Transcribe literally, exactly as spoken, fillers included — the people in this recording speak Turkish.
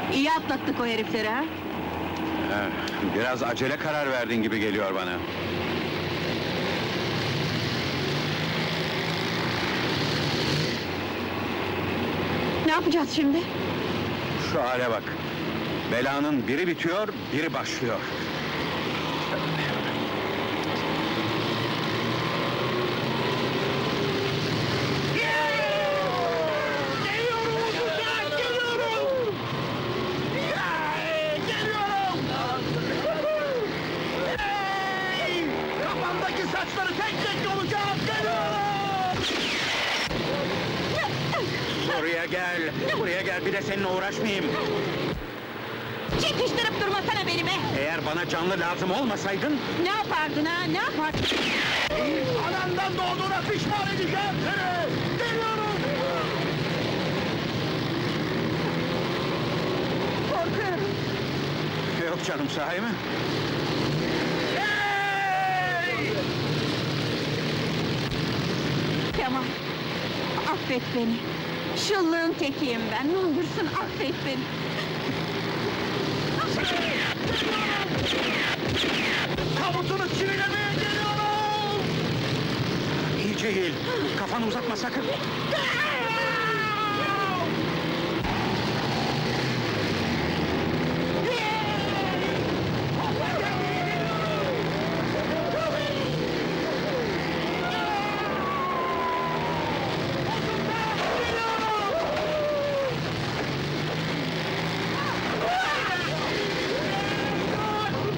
İyi atlattık o herifleri ha! Eh, Biraz acele karar verdin gibi geliyor bana. Ne yapacağız şimdi? Şu hale bak! Belanın biri bitiyor, biri başlıyor. Kafamdaki saçları tek tek yolacağım, geliyorum! Buraya gel, buraya gel, bir de seninle uğraşmayayım! Çekiştirip durmasana beni be! Eğer bana canlı lazım olmasaydın... Ne yapardın ha, ne yapardın? Anandan doğduğuna pişman edeceğim seni! Geliyorum! Korkuyorum! Yok canım, sahi mi? Hey! Kemal, affet beni! Şıllığın tekiyim ben, ne olursun affet beni! Tabutunu çivilemeye geliyorum! İyice eğil, kafanı uzatma sakın!